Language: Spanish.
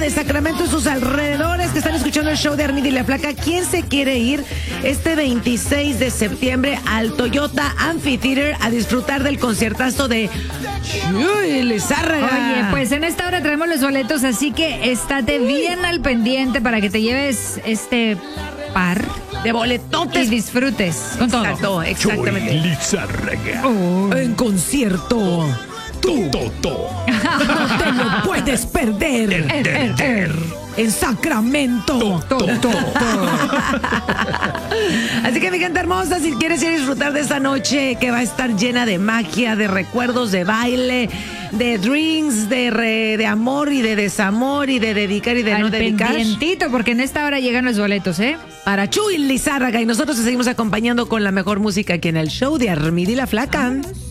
de Sacramento y sus alrededores que están escuchando el show de Armida y la Flaca. ¿Quién se quiere ir este 26 de septiembre al Toyota Amphitheater a disfrutar del conciertazo de Chuy Lizárraga? Oye, pues en esta hora traemos los boletos, así que estate bien al pendiente para que te lleves este par de boletotes y disfrutes con todo. Exacto, exactamente. Chuy Lizárraga. En concierto. Tú no te lo puedes perder. En Sacramento. Así que mi gente hermosa, si quieres ir a disfrutar de esta noche que va a estar llena de magia, de recuerdos, de baile, de drinks, de amor y de desamor y de dedicar y de no dedicar. Pendientito, porque en esta hora llegan los boletos, Para Chuy Lizárraga, y nosotros te seguimos acompañando con la mejor música aquí en el show de Armida y la Flaca.